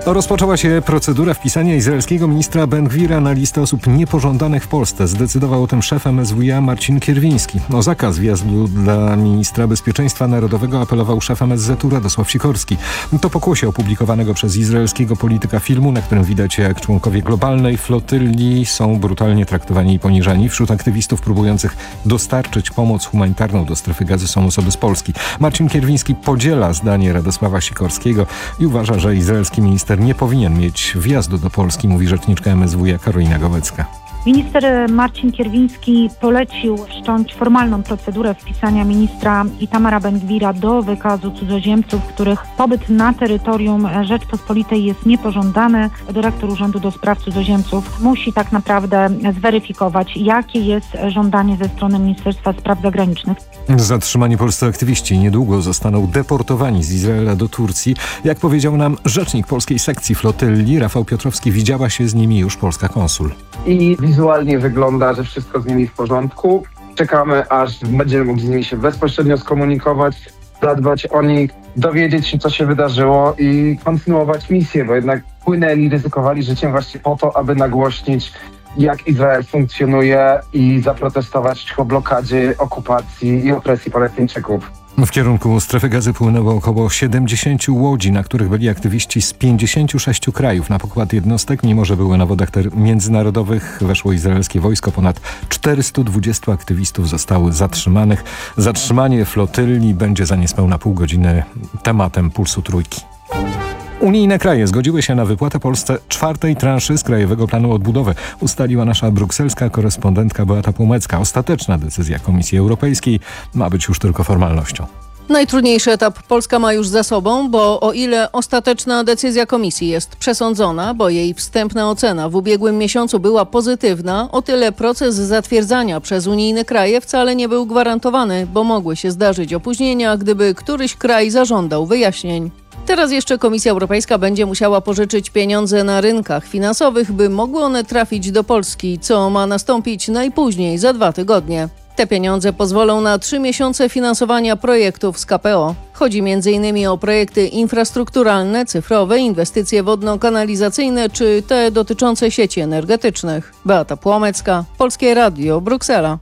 Rozpoczęła się procedura wpisania izraelskiego ministra Ben-Gvira na listę osób niepożądanych w Polsce. Zdecydował o tym szef MSWiA Marcin Kierwiński. O zakaz wjazdu dla ministra bezpieczeństwa narodowego apelował szef MSZ-u Radosław Sikorski. To pokłosie opublikowanego przez izraelskiego polityka filmu, na którym widać, jak członkowie globalnej flotyli są brutalnie traktowani i poniżani. Wśród aktywistów próbujących dostarczyć pomoc humanitarną do strefy Gazy są osoby z Polski. Marcin Kierwiński podziela zdanie Radosława Sikorskiego i uważa, że izraelski minister nie powinien mieć wjazdu do Polski, mówi rzeczniczka MSWiA Karolina Gołecka. Minister Marcin Kierwiński polecił wszcząć formalną procedurę wpisania ministra Itamara Ben-Gvira do wykazu cudzoziemców, których pobyt na terytorium Rzeczpospolitej jest niepożądany. Dyrektor Urzędu do Spraw Cudzoziemców musi tak naprawdę zweryfikować, jakie jest żądanie ze strony Ministerstwa Spraw Zagranicznych. Zatrzymani polscy aktywiści niedługo zostaną deportowani z Izraela do Turcji. Jak powiedział nam rzecznik polskiej sekcji flotyli Rafał Piotrowski, widziała się z nimi już polska konsul. I wizualnie wygląda, że wszystko z nimi w porządku. Czekamy, aż będziemy mogli z nimi się bezpośrednio skomunikować, zadbać o nich, dowiedzieć się, co się wydarzyło i kontynuować misję, bo jednak płynęli, ryzykowali życiem właśnie po to, aby nagłośnić, jak Izrael funkcjonuje i zaprotestować przeciwko blokadzie, okupacji i opresji Palestyńczyków. W kierunku strefy Gazy płynęło około 70 łodzi, na których byli aktywiści z 56 krajów. Na pokład jednostek, mimo że były na wodach międzynarodowych, weszło izraelskie wojsko. Ponad 420 aktywistów zostało zatrzymanych. Zatrzymanie flotyli będzie za niespełna pół godziny tematem Pulsu Trójki. Unijne kraje zgodziły się na wypłatę Polsce 4. transzy z Krajowego Planu Odbudowy. Ustaliła nasza brukselska korespondentka Beata Płomecka. Ostateczna decyzja Komisji Europejskiej ma być już tylko formalnością. Najtrudniejszy etap Polska ma już za sobą, bo o ile ostateczna decyzja Komisji jest przesądzona, bo jej wstępna ocena w ubiegłym miesiącu była pozytywna, o tyle proces zatwierdzania przez unijne kraje wcale nie był gwarantowany, bo mogły się zdarzyć opóźnienia, gdyby któryś kraj zażądał wyjaśnień. Teraz jeszcze Komisja Europejska będzie musiała pożyczyć pieniądze na rynkach finansowych, by mogły one trafić do Polski, co ma nastąpić najpóźniej za 2 tygodnie. Te pieniądze pozwolą na 3 miesiące finansowania projektów z KPO. Chodzi m.in. o projekty infrastrukturalne, cyfrowe, inwestycje wodno-kanalizacyjne czy te dotyczące sieci energetycznych. Beata Płomecka, Polskie Radio, Bruksela.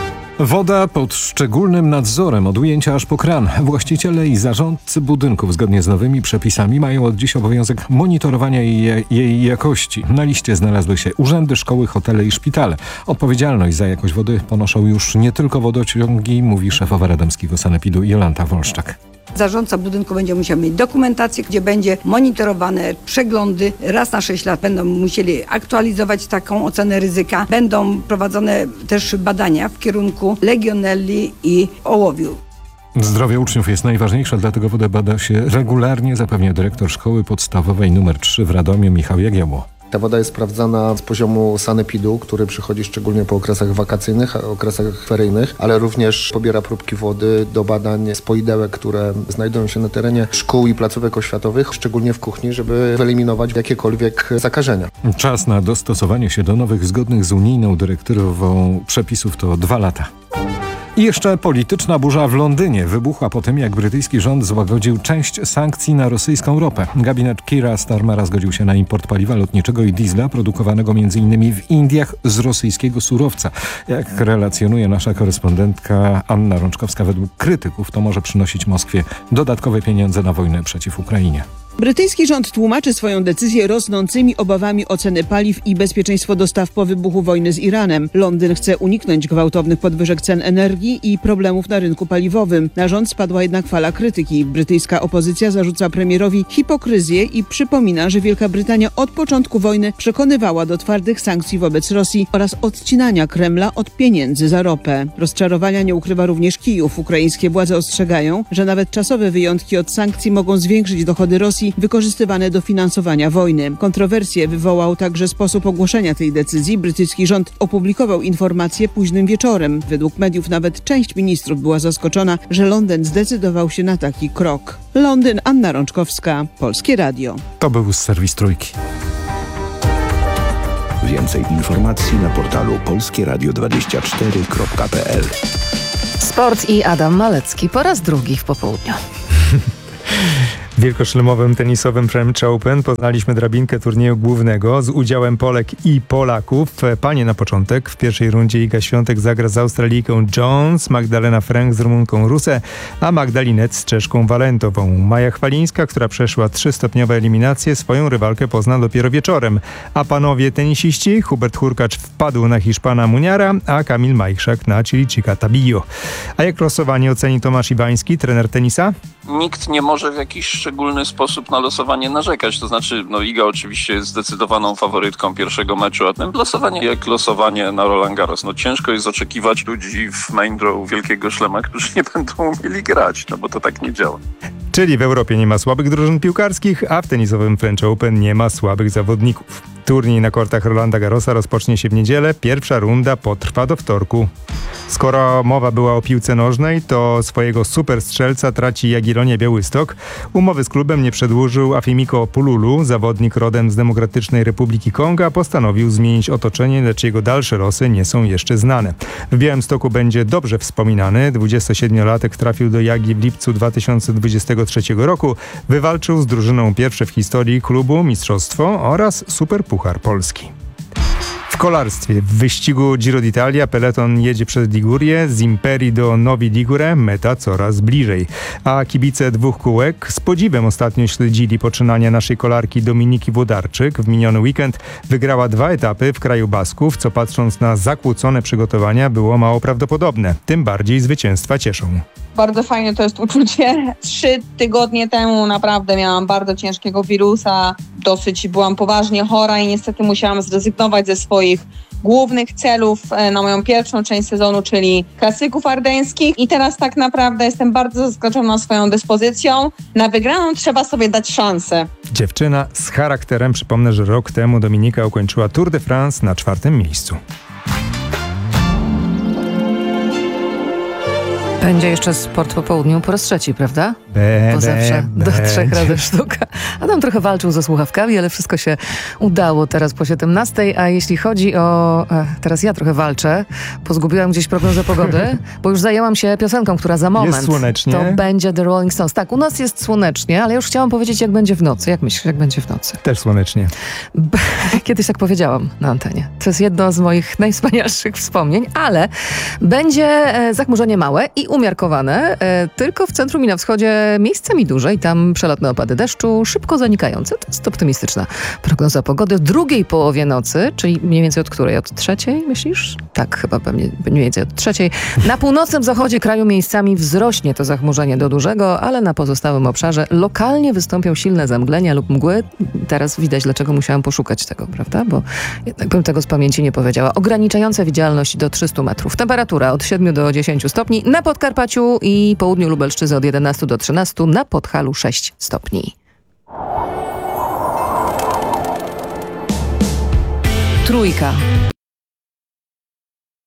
Woda pod szczególnym nadzorem od ujęcia aż po kran. Właściciele i zarządcy budynków zgodnie z nowymi przepisami mają od dziś obowiązek monitorowania jej jakości. Na liście znalazły się urzędy, szkoły, hotele i szpitale. Odpowiedzialność za jakość wody ponoszą już nie tylko wodociągi, mówi szefowa radomskiego sanepidu Jolanta Wolszczak. Zarządca budynku będzie musiał mieć dokumentację, gdzie będzie monitorowane przeglądy. Raz na 6 lat będą musieli aktualizować taką ocenę ryzyka. Będą prowadzone też badania w kierunku legionelli i ołowiu. Zdrowie uczniów jest najważniejsze, dlatego wodę bada się regularnie, zapewnia dyrektor szkoły podstawowej nr 3 w Radomiu Michał Jagiełło. Ta woda jest sprawdzana z poziomu sanepidu, który przychodzi szczególnie po okresach wakacyjnych, okresach feryjnych, ale również pobiera próbki wody do badań z poidełek, które znajdują się na terenie szkół i placówek oświatowych, szczególnie w kuchni, żeby wyeliminować jakiekolwiek zakażenia. Czas na dostosowanie się do nowych, zgodnych z unijną dyrektywą przepisów to 2 lata. I jeszcze polityczna burza w Londynie wybuchła po tym, jak brytyjski rząd złagodził część sankcji na rosyjską ropę. Gabinet Keira Starmera zgodził się na import paliwa lotniczego i diesla produkowanego m.in. w Indiach z rosyjskiego surowca. Jak relacjonuje nasza korespondentka Anna Rączkowska, według krytyków to może przynosić Moskwie dodatkowe pieniądze na wojnę przeciw Ukrainie. Brytyjski rząd tłumaczy swoją decyzję rosnącymi obawami o ceny paliw i bezpieczeństwo dostaw po wybuchu wojny z Iranem. Londyn chce uniknąć gwałtownych podwyżek cen energii i problemów na rynku paliwowym. Na rząd spadła jednak fala krytyki. Brytyjska opozycja zarzuca premierowi hipokryzję i przypomina, że Wielka Brytania od początku wojny przekonywała do twardych sankcji wobec Rosji oraz odcinania Kremla od pieniędzy za ropę. Rozczarowania nie ukrywa również Kijów. Ukraińskie władze ostrzegają, że nawet czasowe wyjątki od sankcji mogą zwiększyć dochody Rosji wykorzystywane do finansowania wojny. Kontrowersje wywołał także sposób ogłoszenia tej decyzji. Brytyjski rząd opublikował informację późnym wieczorem. Według mediów nawet część ministrów była zaskoczona, że Londyn zdecydował się na taki krok. Londyn, Anna Rączkowska, Polskie Radio. To był serwis Trójki. Więcej informacji na portalu polskieradio24.pl. Sport i Adam Malecki po raz drugi w popołudniu. W wielkoszlemowym tenisowym French Open poznaliśmy drabinkę turnieju głównego z udziałem Polek i Polaków. Panie na początek. W pierwszej rundzie Iga Świątek zagra z Australijką Jones, Magdalena Frank z Rumunką Ruse, a Magdalinet z Czeszką Walentową. Maja Chwalińska, która przeszła 3-stopniowe eliminacje, swoją rywalkę pozna dopiero wieczorem. A panowie tenisiści, Hubert Hurkacz wpadł na Hiszpana Muniara, a Kamil Majchrzak na Chilicika Tabillo. A jak losowanie oceni Tomasz Iwański, trener tenisa? Nikt nie może w jakiś szczególny sposób na losowanie narzekać. To znaczy, Iga oczywiście jest zdecydowaną faworytką pierwszego meczu, a ten losowanie jak losowanie na Roland Garros. Ciężko jest oczekiwać ludzi w main draw Wielkiego Szlema, którzy nie będą umieli grać, bo to tak nie działa. Czyli w Europie nie ma słabych drużyn piłkarskich, a w tenisowym French Open nie ma słabych zawodników. Turniej na kortach Rolanda Garrosa rozpocznie się w niedzielę. Pierwsza runda potrwa do wtorku. Skoro mowa była o piłce nożnej, to swojego superstrzelca traci Jagiellonia Białystok. Umowy z klubem nie przedłużył Afimiko Pululu. Zawodnik rodem z Demokratycznej Republiki Konga postanowił zmienić otoczenie, lecz jego dalsze losy nie są jeszcze znane. W Białymstoku będzie dobrze wspominany. 27-latek trafił do Jagi w lipcu 2023 roku. Wywalczył z drużyną pierwsze w historii klubu mistrzostwo oraz Superpuchar Polski. W kolarstwie w wyścigu Giro d'Italia peleton jedzie przez Ligurię, z Imperii do Novi Ligure, meta coraz bliżej. A kibice dwóch kółek z podziwem ostatnio śledzili poczynania naszej kolarki Dominiki Włodarczyk. W miniony weekend wygrała 2 etapy w kraju Basków, co patrząc na zakłócone przygotowania było mało prawdopodobne. Tym bardziej zwycięstwa cieszą. Bardzo fajne to jest uczucie. 3 tygodnie temu naprawdę miałam bardzo ciężkiego wirusa. Dosyć byłam poważnie chora i niestety musiałam zrezygnować ze swoich głównych celów na moją pierwszą część sezonu, czyli klasyków ardeńskich. I teraz tak naprawdę jestem bardzo zaskoczona swoją dyspozycją. Na wygraną trzeba sobie dać szansę. Dziewczyna z charakterem. Przypomnę, że rok temu Dominika ukończyła Tour de France na 4. miejscu. Będzie jeszcze sport po południu po raz trzeci, prawda? Bo zawsze do 3 razy sztuka. Adam trochę walczył ze słuchawkami, ale wszystko się udało teraz po 17. A jeśli chodzi o... Teraz ja trochę walczę, bo zgubiłam gdzieś prognozę pogody, bo już zajęłam się piosenką, która za moment... Jest słonecznie. To będzie The Rolling Stones. Tak, u nas jest słonecznie, ale już chciałam powiedzieć, jak będzie w nocy. Jak myślisz, jak będzie w nocy? Też słonecznie. Kiedyś tak powiedziałam na antenie. To jest jedno z moich najwspanialszych wspomnień, ale będzie zachmurzenie małe i umiarkowane, tylko w centrum i na wschodzie miejscami duże i tam przelotne opady deszczu, szybko zanikające. To jest optymistyczna prognoza pogody. W drugiej połowie nocy, czyli mniej więcej od której? Od 3, myślisz? Tak, chyba pewnie mniej więcej od 3. Na północnym zachodzie kraju miejscami wzrośnie to zachmurzenie do dużego, ale na pozostałym obszarze lokalnie wystąpią silne zamglenia lub mgły. Teraz widać, dlaczego musiałam poszukać tego, prawda? Bo jednak bym tego z pamięci nie powiedziała. Ograniczające widzialność do 300 metrów. Temperatura od 7 do 10 stopni. Na Podkarpaciu i południu Lubelszczyzny od 11 do 13, na Podhalu 6 stopni. Trójka.